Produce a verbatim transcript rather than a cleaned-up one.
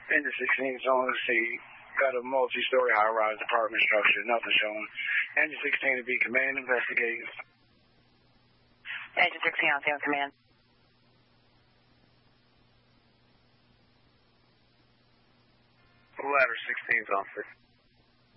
Engine sixteen is on the scene. Got a multi-story high-rise apartment structure. Nothing showing. Engine sixteen to be command investigating. Engine sixteen on scene command. Ladder sixteen's on six.